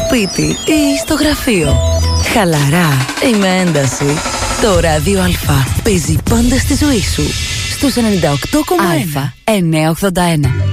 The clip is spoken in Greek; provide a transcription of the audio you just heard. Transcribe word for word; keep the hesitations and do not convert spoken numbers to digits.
σπίτι ή στο γραφείο. Χαλαρά ή με ένταση. Το Ράδιο Α παίζει πάντα στη ζωή σου. Στους ενενήντα οκτώ κόμμα ένα. Α εννιακόσια ογδόντα ένα.